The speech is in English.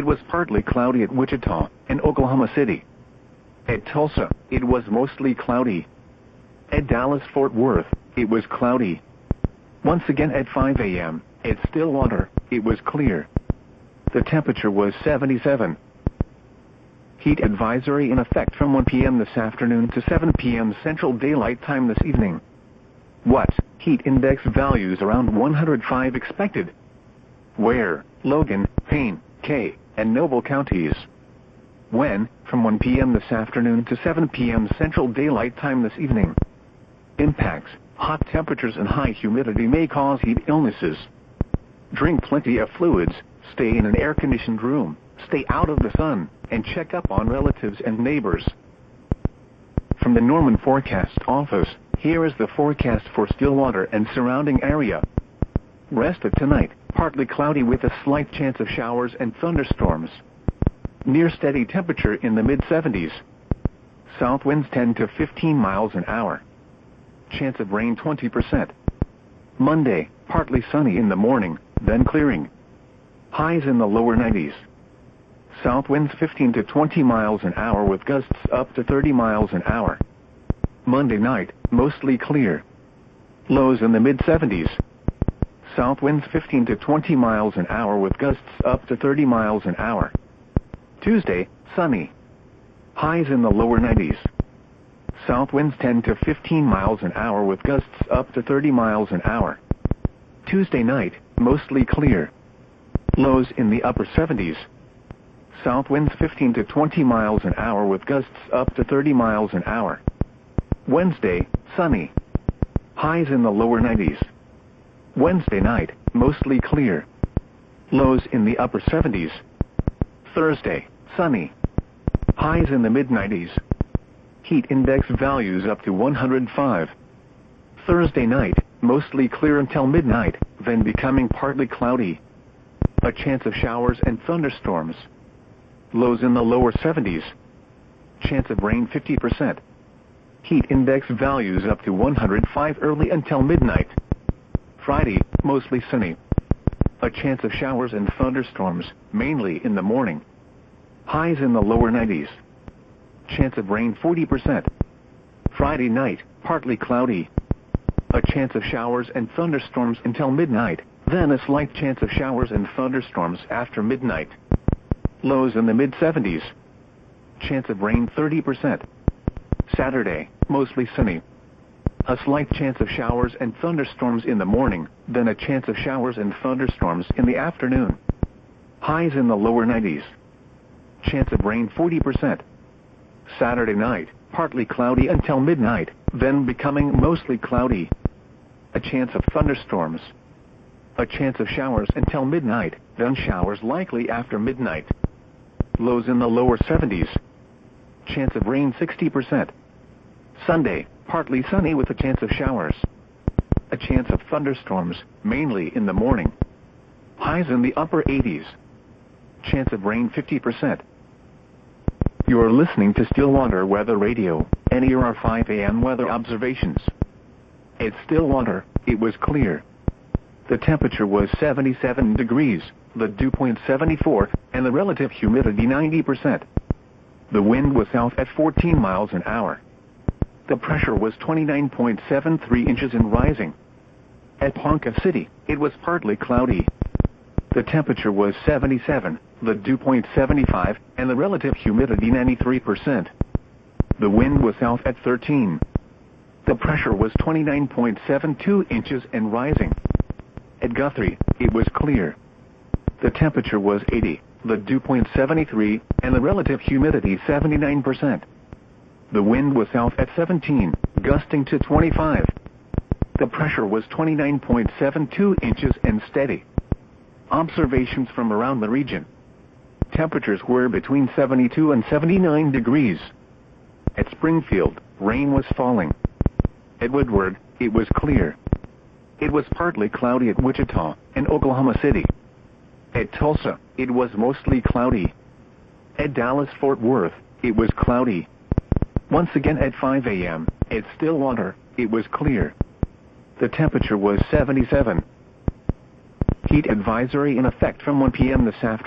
was partly cloudy at Wichita and Oklahoma City. At Tulsa, it was mostly cloudy. At Dallas-Fort Worth, it was cloudy. Once again at 5 a.m., at Stillwater, it was clear. The temperature was 77. Heat advisory in effect from 1 p.m. this afternoon to 7 p.m. Central Daylight Time this evening. What? Heat index values around 105 expected. Where? Logan, Payne, Kay, and Noble counties. When? From 1 p.m. this afternoon to 7 p.m. Central Daylight Time this evening. Impacts: hot temperatures and high humidity may cause heat illnesses. Drink plenty of fluids, stay in an air-conditioned room, stay out of the sun, and check up on relatives and neighbors. From the Norman Forecast Office, here is the forecast for Stillwater and surrounding area. Rest of tonight, partly cloudy with a slight chance of showers and thunderstorms. Near steady temperature in the mid-70s. South winds 10 to 15 miles an hour. Chance of rain 20%. Monday, partly sunny in the morning, then clearing. Highs in the lower 90s. South winds 15 to 20 miles an hour with gusts up to 30 miles an hour. Monday night, mostly clear. Lows in the mid-70s. South winds 15 to 20 miles an hour with gusts up to 30 miles an hour. Tuesday, sunny. Highs in the lower 90s. South winds 10 to 15 miles an hour with gusts up to 30 miles an hour. Tuesday night, mostly clear. Lows in the upper 70s. South winds 15 to 20 miles an hour with gusts up to 30 miles an hour. Wednesday, sunny. Highs in the lower 90s. Wednesday night, mostly clear. Lows in the upper 70s. Thursday, sunny. Highs in the mid-90s. Heat index values up to 105. Thursday night, mostly clear until midnight, then becoming partly cloudy. A chance of showers and thunderstorms. Lows in the lower 70s. Chance of rain 50%. Heat index values up to 105 early until midnight. Friday, mostly sunny. A chance of showers and thunderstorms, mainly in the morning. Highs in the lower 90s. Chance of rain 40%. Friday night, partly cloudy. A chance of showers and thunderstorms until midnight, then a slight chance of showers and thunderstorms after midnight. Lows in the mid-70s. Chance of rain 30%. Saturday, mostly sunny. A slight chance of showers and thunderstorms in the morning, then a chance of showers and thunderstorms in the afternoon. Highs in the lower 90s. Chance of rain 40%. Saturday night, partly cloudy until midnight, then becoming mostly cloudy. A chance of thunderstorms. A chance of showers until midnight, then showers likely after midnight. Lows in the lower 70s. Chance of rain 60%. Sunday, partly sunny with a chance of showers. A chance of thunderstorms, mainly in the morning. Highs in the upper 80s. Chance of rain 50%. You are listening to Stillwater Weather Radio, and here are 5 a.m. weather observations. At Stillwater, it was clear. The temperature was 77 degrees, the dew point 74, and the relative humidity 90%. The wind was south at 14 miles an hour. The pressure was 29.73 inches and rising. At Ponca City, it was partly cloudy. The temperature was 77, the dew point 75, and the relative humidity 93%. The wind was south at 13. The pressure was 29.72 inches and rising. At Guthrie, it was clear. The temperature was 80, the dew point 73, and the relative humidity 79%. The wind was south at 17, gusting to 25. The pressure was 29.72 inches and steady. Observations from around the region. Temperatures were between 72 and 79 degrees. At Springfield, rain was falling. At Woodward, it was clear. It was partly cloudy at Wichita and Oklahoma City. At Tulsa, it was mostly cloudy. At Dallas-Fort Worth, it was cloudy. Once again at 5 a.m., at Stillwater, it was clear. The temperature was 77. Heat advisory in effect from 1 p.m. this afternoon.